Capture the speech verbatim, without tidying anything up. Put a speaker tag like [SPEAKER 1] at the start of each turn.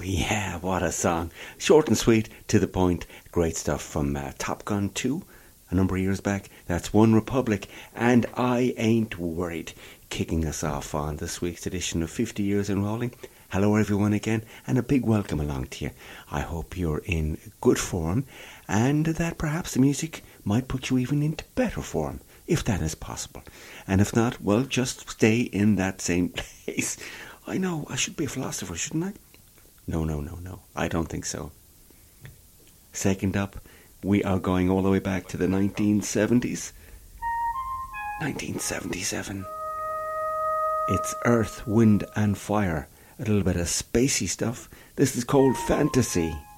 [SPEAKER 1] yeah, what a song. Short and sweet, to the point. Great stuff from uh, Top Gun two, a number of years back. That's One Republic, and I Ain't Worried. Kicking us off on this week's edition of fifty Years in Rolling. Hello everyone again, and a big welcome along to you. I hope you're in good form, and that perhaps the music might put you even into better form, if that is possible. And if not, well, just stay in that same place. I know, I should be a philosopher, shouldn't I? No, no, no, no. I don't think so. Second up, we are going all the way back to the nineteen seventies. nineteen seventy-seven. It's Earth, Wind and Fire. A little bit of spacey stuff. This is called Fantasy.